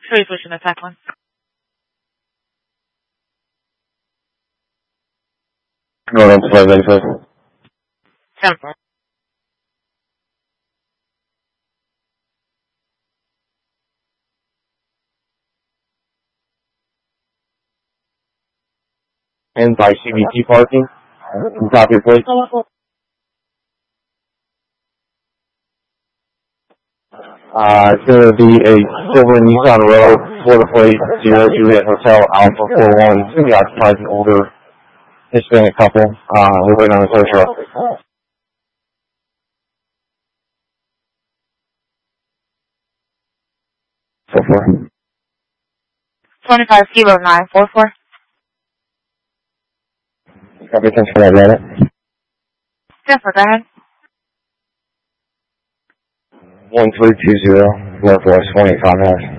Three pushing attack one. Going on to 585. 10-4. And by CBT parking. Copy, please. It's going to be a silver Nissan Rogue, Florida plate, 0 Juliet Hotel, Alpha 41. It's going to be occupied an older Hispanic couple. We're waiting on the tow truck. 44. 25 Kilo 944. Copy, thanks for that, Janet. 10-4, go ahead. 1320, Northwest 185 Ave.